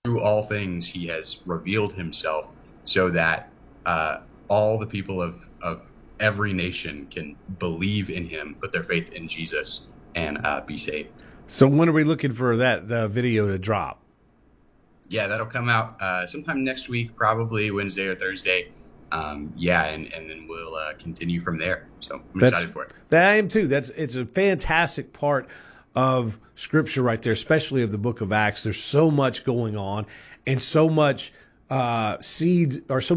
through all things, he has revealed himself so that all the people of every nation can believe in him, put their faith in Jesus, and be saved. So when are we looking for the video to drop? Yeah, that'll come out sometime next week, probably Wednesday or Thursday. Yeah, and then we'll continue from there. So I'm excited for it. That I am too. It's a fantastic part of Scripture right there, especially of the Book of Acts. There's so much going on, and so much seed or so